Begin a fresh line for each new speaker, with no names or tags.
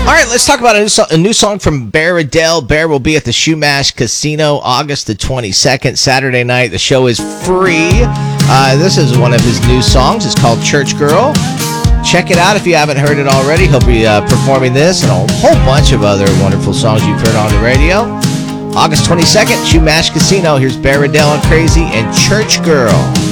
All right, let's talk about a new song from Bear Riddell. Bear will be at the Shoemash Casino August the 22nd, Saturday night. The show is free. This is one of his new songs. It's called Church Girl. Check it out if you haven't heard it already. He'll be performing this and a whole bunch of other wonderful songs you've heard on the radio. August 22nd, Shoemash Casino. Here's Bear Riddell and Crazy and Church Girl.